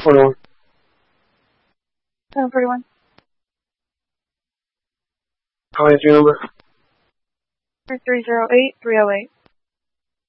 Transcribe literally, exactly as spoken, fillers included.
forty-one. ten forty-one. Call entry number. three zero eight three oh eight.